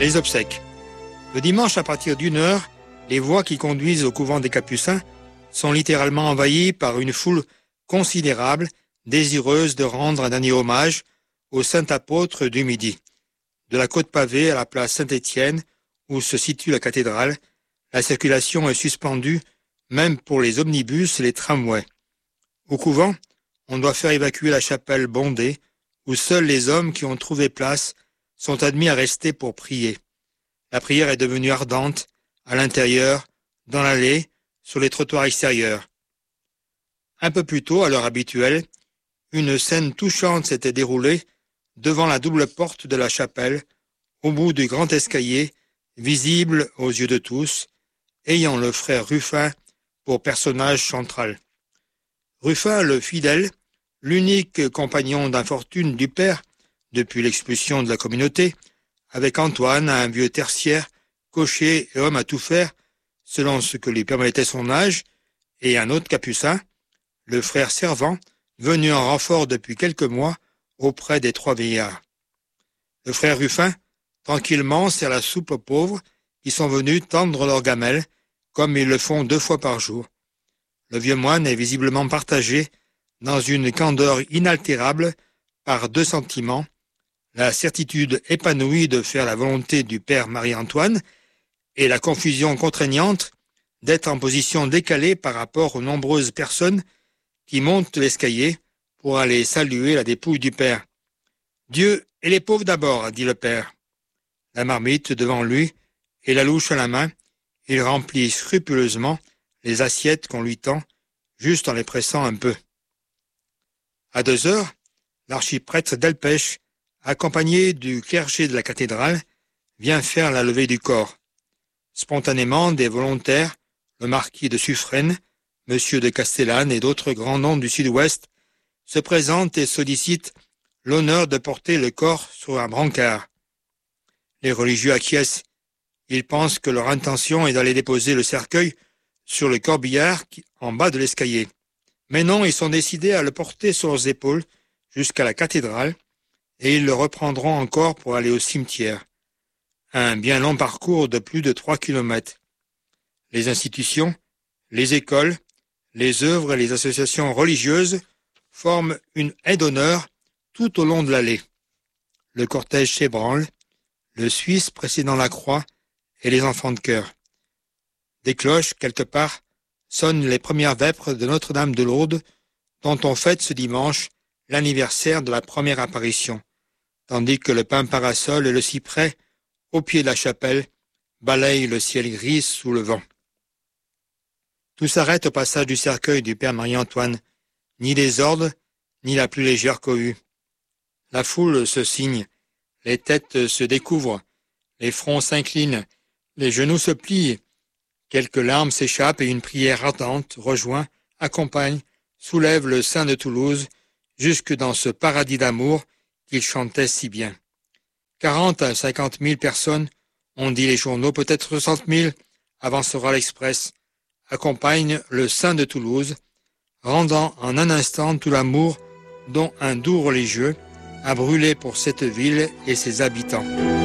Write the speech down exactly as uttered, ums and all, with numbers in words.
Les obsèques. Le dimanche, à partir d'une heure, les voies qui conduisent au couvent des Capucins sont littéralement envahies par une foule considérable, désireuse de rendre un dernier hommage au saint apôtre du Midi. De la côte pavée à la place Saint-Étienne, où se situe la cathédrale, la circulation est suspendue, même pour les omnibus et les tramways. Au couvent, on doit faire évacuer la chapelle bondée, où seuls les hommes qui ont trouvé place sont admis à rester pour prier. La prière est devenue ardente, à l'intérieur, dans l'allée, sur les trottoirs extérieurs. Un peu plus tôt, à l'heure habituelle, une scène touchante s'était déroulée devant la double porte de la chapelle, au bout du grand escalier, visible aux yeux de tous, ayant le frère Ruffin pour personnage central. Ruffin, le fidèle, l'unique compagnon d'infortune du père, depuis l'expulsion de la communauté, avec Antoine, un vieux tertiaire, cocher et homme à tout faire, selon ce que lui permettait son âge, et un autre capucin, le frère Servant, venu en renfort depuis quelques mois auprès des trois vieillards. Le frère Ruffin, tranquillement, sert la soupe aux pauvres qui sont venus tendre leurs gamelles, comme ils le font deux fois par jour. Le vieux moine est visiblement partagé dans une candeur inaltérable par deux sentiments, la certitude épanouie de faire la volonté du père Marie-Antoine et la confusion contraignante d'être en position décalée par rapport aux nombreuses personnes qui montent l'escalier pour aller saluer la dépouille du père. « Dieu et les pauvres d'abord, » dit le père. La marmite devant lui et la louche à la main, il remplit scrupuleusement les assiettes qu'on lui tend, juste en les pressant un peu. À deux heures, l'archiprêtre Delpech, accompagné du clergé de la cathédrale, vient faire la levée du corps. Spontanément, des volontaires, le marquis de Suffren, monsieur de Castellane et d'autres grands noms du sud-ouest, se présentent et sollicitent l'honneur de porter le corps sur un brancard. Les religieux acquiescent. Ils pensent que leur intention est d'aller déposer le cercueil sur le corbillard en bas de l'escalier. Mais non, ils sont décidés à le porter sur leurs épaules jusqu'à la cathédrale, et ils le reprendront encore pour aller au cimetière. Un bien long parcours de plus de trois kilomètres. Les institutions, les écoles, les œuvres et les associations religieuses forment une haie d'honneur tout au long de l'allée. Le cortège s'ébranle, le Suisse précédant la croix et les enfants de chœur. Des cloches, quelque part, sonnent les premières vêpres de Notre-Dame de Lourdes, dont on fête ce dimanche l'anniversaire de la première apparition, tandis que le pin parasol et le cyprès, au pied de la chapelle, balayent le ciel gris sous le vent. Tout s'arrête au passage du cercueil du père Marie-Antoine, ni les ordres, ni la plus légère cohue. La foule se signe, les têtes se découvrent, les fronts s'inclinent, les genoux se plient, quelques larmes s'échappent et une prière ardente rejoint, accompagne, soulève le saint de Toulouse jusque dans ce paradis d'amour qu'il chantait si bien. Quarante à cinquante mille personnes, ont dit les journaux, peut-être soixante mille, avancera l'Express, accompagne le saint de Toulouse, rendant en un instant tout l'amour dont un doux religieux a brûlé pour cette ville et ses habitants.